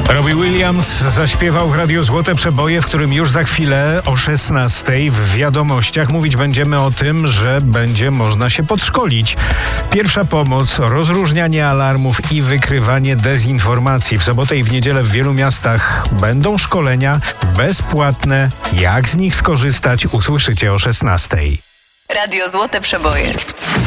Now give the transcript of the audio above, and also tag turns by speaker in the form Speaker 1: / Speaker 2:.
Speaker 1: Robbie Williams zaśpiewał w Radiu Złote Przeboje, w którym już za chwilę o 16:00 w wiadomościach mówić będziemy o tym, że będzie można się podszkolić. Pierwsza pomoc, rozróżnianie alarmów i wykrywanie dezinformacji. W sobotę i w niedzielę w wielu miastach będą szkolenia bezpłatne. Jak z nich skorzystać, usłyszycie o 16:00.
Speaker 2: Radio Złote Przeboje.